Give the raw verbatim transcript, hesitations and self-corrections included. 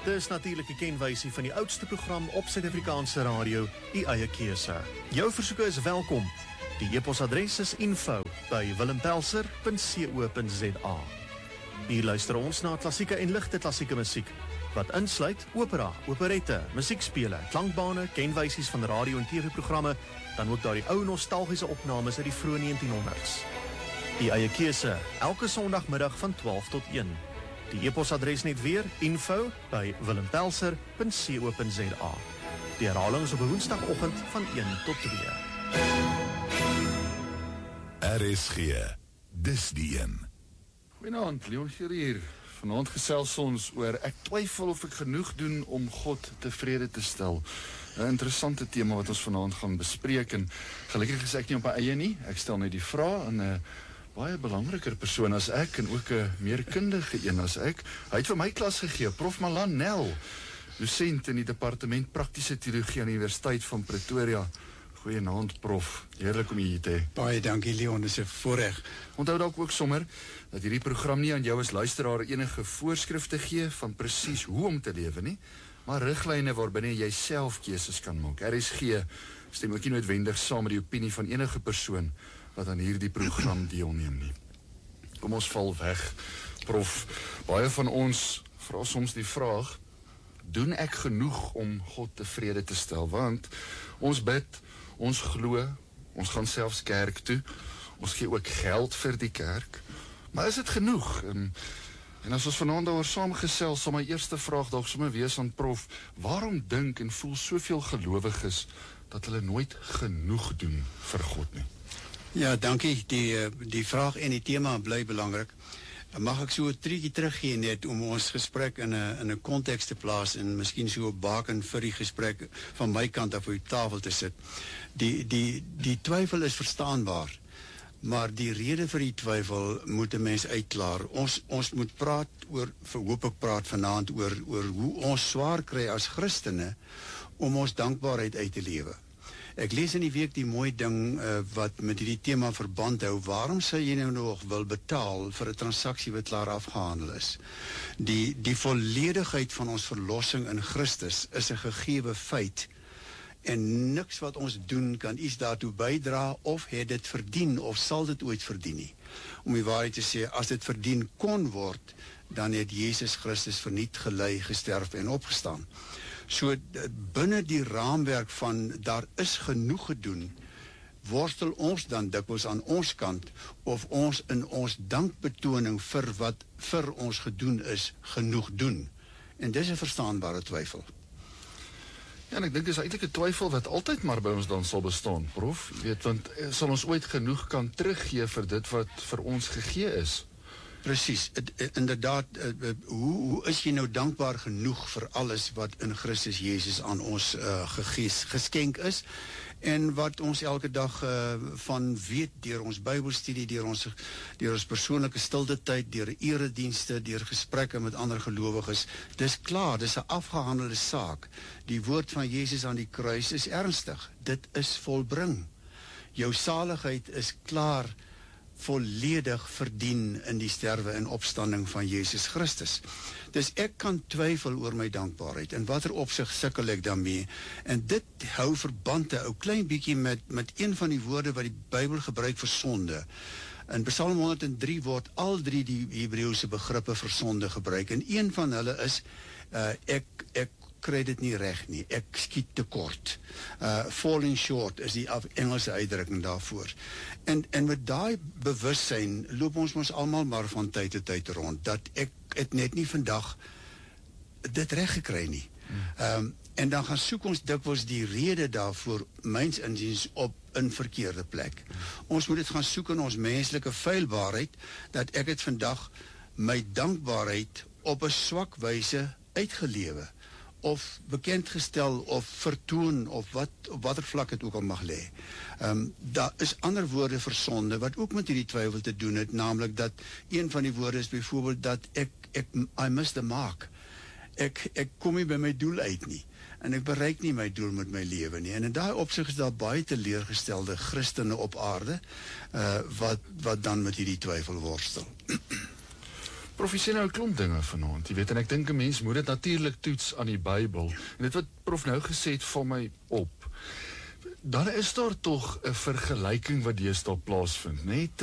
Dis natuurlik 'n kenwysie van die oudste program op Suid-Afrikaanse radio, U Eie Keuse. Jou versoeke is welkom. Die e-posadres is info by willempelser punt co punt za. Hier luister ons na klassieke en ligte klassieke musiek, wat insluit opera, operette, musiekspele, klankbane, kenwysies van radio- en T V-programme, dan ook daar die ou nostalgiese opnames uit die vroeë negentienhonderd's. U Eie Keuse, elke Sondagmiddag van twaalf tot een. Die e-posadres net weer, info by willempelser punt co punt za. Die herhaling is op 'n woensdagoggend van een tot twee. R S G, dis die een. Goeienaand, Leon hier. Vanaand gesels ons oor ek twyfel of ek genoeg doen om God tevrede te stel. 'n Interessante tema wat ons vanaand gaan bespreek en gelukkig is ek nie op my eie nie. Ek stel net die vraag aan 'n baie belangriker persoon as ek en ook 'n meer kundige een as ek. Hy het vir my klas gegee, Prof Malan Nel, dosent in die departement praktiese teologie aan die Universiteit van Pretoria. Goeienaand, Prof. Heerlik om u hier te hê. Baie dankie, Leon, dis 'n voorreg. Onthou dalk ook sommer dat hierdie program nie aan jou as luisteraar enige voorskrifte gee van presies hoe om te lewe nie, maar riglyne waarbinne jy self keuses kan maak. R S G stem ook nie noodwendig saam met die opinie van enige persoon wat aan hierdie program deelneem nie. Kom ons val weg, Prof. Baie van ons vra soms die vraag, doen ek genoeg om God tevrede te stel? Want ons bid, ons glo, ons gaan selfs kerk toe, ons gee ook geld vir die kerk, maar is dit genoeg? En, en as ons vanaand daaroor saamgesels, sal my eerste vraag dalk sommer wees aan Prof, waarom dink en voel soveel gelowiges dat hulle nooit genoeg doen vir God nie? Ja, dankie. Die, die vraag en die tema bly belangrik. Mag ek so 'n triekie teruggee net om ons gesprek in 'n in 'n konteks te plaas en miskien so 'n baken vir die gesprek van my kant af op die tafel te sit. Die die die twyfel is verstaanbaar, maar die rede vir die twyfel moet 'n mens uitklaar. Ons ons moet praat oor, hoop ek praat vanaand oor oor hoe ons swaar kry as Christene om ons dankbaarheid uit te lewe. Ek lees in die week die mooi ding uh, wat met hierdie tema verband hou. Waarom sou jy nou nog wil betaal vir 'n transaksie wat klaar afgehandel is? Die, die volledigheid van ons verlossing in Christus is 'n gegewe feit en niks wat ons doen kan iets daartoe bydra of het dit verdien of sal dit ooit verdien nie. Om die waarheid te sê, as dit verdien kon word, dan het Jesus Christus verniet gelei, gesterf en opgestaan. So binne die raamwerk van daar is genoeg gedoen, worstel ons dan dikwels aan ons kant of ons in ons dankbetoning vir wat vir ons gedoen is, genoeg doen. En dis 'n verstaanbare twyfel. Ja, en ek dink dis eintlik 'n twyfel wat altyd maar by ons dan sal bestaan, Prof. Jy weet, want sal ons ooit genoeg kan teruggee vir dit wat vir ons gegee is? Presies, inderdaad, hoe, hoe is jy nou dankbaar genoeg vir alles wat in Christus Jesus aan ons uh, gegees, geskenk is en wat ons elke dag uh, van weet deur ons Bybelstudie, deur ons, deur ons persoonlike stilte tyd, deur eredienste, deur gesprekke met ander gelowiges. Dis klaar, dis 'n afgehandelde saak. Die woord van Jesus aan die kruis is ernstig. Dit is volbring. Jou saligheid is klaar volledig verdien in die sterwe en opstanding van Jesus Christus. Dus ek kan twyfel oor my dankbaarheid, en watter opsig sukkel ek daarmee, en dit hou verband 'n ou klein bietjie met, met een van die woorde wat die Bybel gebruik vir sonde. In Psalm honderd en drie word al drie die Hebreëse begrippe vir sonde gebruik, en een van hulle is, uh, ek, ek kry dit nie reg nie, ek skiet tekort. Uh, falling short is die Engelse uitdrukking daarvoor. En, en met daai bewussyn loop ons ons almal maar van tyd tot tyd rond, dat ek het net nie vandag dit reg gekry nie. Hmm. Um, en dan gaan soek ons dikwels die rede daarvoor, myns insiens, op 'n verkeerde plek. Hmm. Ons moet dit gaan soek in ons menslike feilbaarheid, dat ek het vandag my dankbaarheid op 'n swak wyse uitgelewe, of bekendgestel, of vertoon, of wat, op watter vlak het ook al mag lê. Um, daar is ander woorde vir sonde, wat ook met hierdie twyfel te doen het, naamlik dat, een van die woorde is byvoorbeeld, dat ek, ek I miss the mark. Ek, ek kom nie by my doel uit nie, en ek bereik nie my doel met my lewe nie, en in daai opsig is daar baie teleurgestelde Christene op aarde, uh, wat, wat dan met hierdie twyfel worstel. Prof, jy sê nou 'n klomp dinge vanaand, jy weet, en ek dink 'n mens moet dit natuurlik toets aan die Bybel. En dit wat Prof nou gesê het, val my op. Dan is daar tog 'n vergelyking wat deesdae plaasvind, net